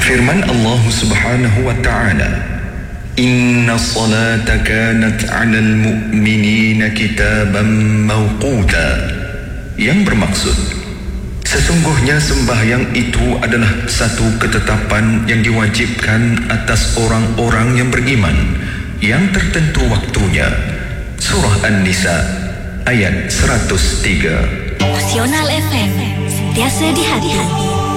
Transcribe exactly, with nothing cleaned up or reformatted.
Firman Allah Subhanahu wa ta'ala, Inna salata kanat 'alal mu'minina kitaban mawquta, yang bermaksud sesungguhnya sembahyang itu adalah satu ketetapan yang diwajibkan atas orang-orang yang beriman, yang tertentu waktunya. Surah An-Nisa ayat seratus tiga. Nasional F M, sentiasa di hati.